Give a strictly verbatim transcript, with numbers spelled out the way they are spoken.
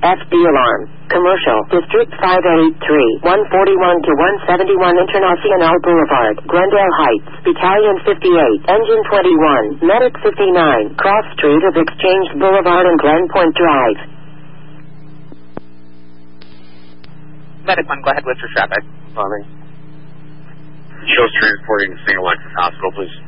F D alarm. Commercial. District five eighty-three, one forty-one to one seventy-one Internacional Boulevard, Glendale Heights, Battalion fifty-eight, Engine twenty-one, Medic fifty-nine, Cross Street of Exchange Boulevard and Glen Point Drive. Medic one, go ahead with your traffic. Morning. Shows transporting single line from hospital, please.